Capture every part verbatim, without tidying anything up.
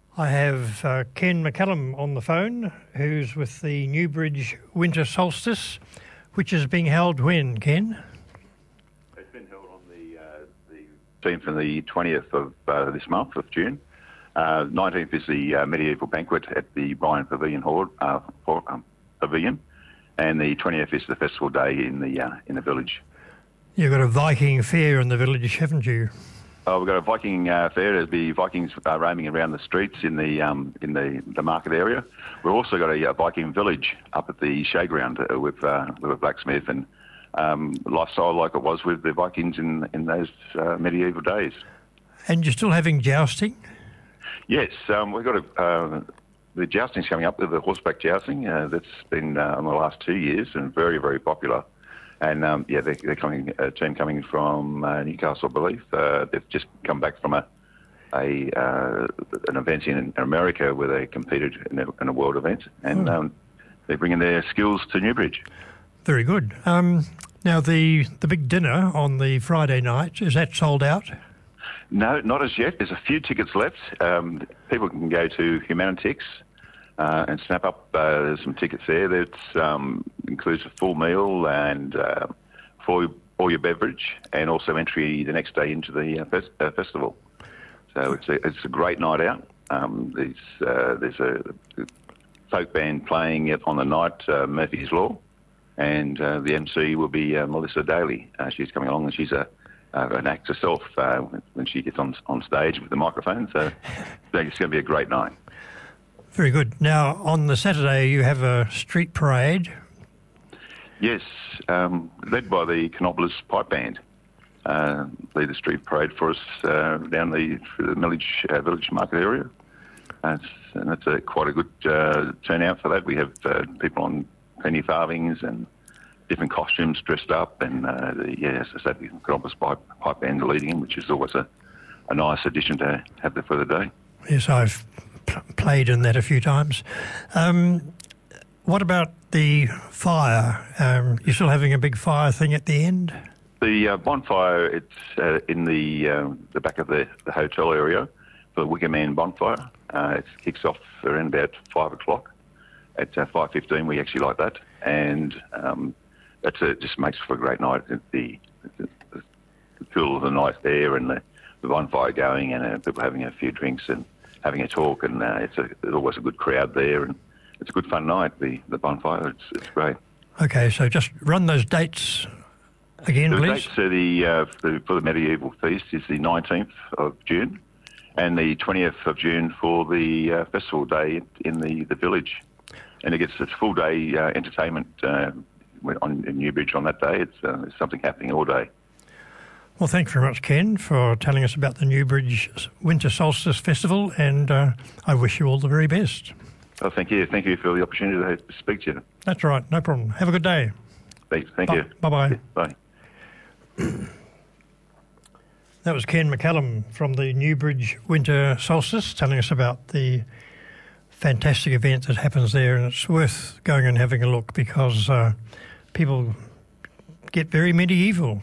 I have uh, Ken McCallum on the phone, who's with the Newbridge Winter Solstice, which is being held when, Ken? It's been held on the uh, the fifteenth and the twentieth of uh, this month of June. Uh, nineteenth is the uh, medieval banquet at the Bryan Pavilion Hall, uh, for, um, Pavilion, and the twentieth is the festival day in the uh, in the village. You've got a Viking fair in the village, haven't you? Oh, we've got a Viking uh, fair. There'll be Vikings uh, roaming around the streets in the um, in the, the market area. We've also got a, a Viking village up at the showground uh, with uh, with a blacksmith and um, lifestyle like it was with the Vikings in in those uh, medieval days. And you're still having jousting? Yes, um, we've got a, uh, the jousting's coming up with the horseback jousting. Uh, that's been uh, in the last two years and very very popular. And um, yeah, they're, they're coming. A team coming from uh, Newcastle, I believe. Uh, they've just come back from a, a uh, an event in America where they competed in a, in a world event, and oh. um, they're bringing their skills to Newbridge. Very good. Um, now the the big dinner on the Friday night, is that sold out? No, not as yet. There's a few tickets left. Um, people can go to Humanitix Uh, and snap up uh, some tickets there. That um, includes a full meal and uh, for all your beverage, and also entry the next day into the uh, fest- uh, festival. So it's a it's a great night out. Um, there's uh, there's a folk band playing it on the night, uh, Murphy's Law, and uh, the M C will be uh, Melissa Daly. Uh, she's coming along, and she's a uh, an act herself uh, when she gets on on stage with the microphone. So it's going to be a great night. Very good. Now, on the Saturday, you have a street parade. Yes, um, led by the Canobolas Pipe Band. Uh, lead the street parade for us uh, down the, the village, uh, village market area. Uh, it's, and that's a, quite a good uh, turnout for that. We have uh, people on penny farthings and different costumes dressed up. And, uh, the, yeah, as I said, the Canobolas Pipe, Pipe Band leading them, which is always a, a nice addition to have there for the day. Yes, I've played in that a few times. Um, what about the fire? Um, you're still having a big fire thing at the end? The uh, bonfire, it's uh, in the uh, the back of the, the hotel area for the Wicker Man bonfire. Uh, it kicks off around about five o'clock. At uh, five fifteen, we actually like that, and um, that's a, it just makes for a great night. The, the, the feel of the night there and the, the bonfire going, and uh, people having a few drinks and having a talk, and uh, it's, a, it's always a good crowd there, and it's a good fun night, the, the bonfire. It's, it's great. Okay, so just run those dates again, the please. The dates are the, uh, for, the, for the medieval feast is the nineteenth of June, and the twentieth of June for the uh, festival day in the, the village. And it gets a full day uh, entertainment uh, on in Newbridge on that day. It's uh, there's something happening all day. Well, thank you very much, Ken, for telling us about the Newbridge Winter Solstice Festival, and uh, I wish you all the very best. Oh, thank you. Thank you for the opportunity to speak to you. That's right. No problem. Have a good day. Thanks. Thank Bye- you. Bye-bye. Yeah, bye. That was Ken McCallum from the Newbridge Winter Solstice telling us about the fantastic event that happens there, and it's worth going and having a look because uh, people get very medieval.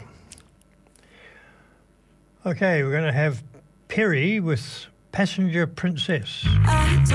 Okay, we're going to have Perry with Passenger Princess.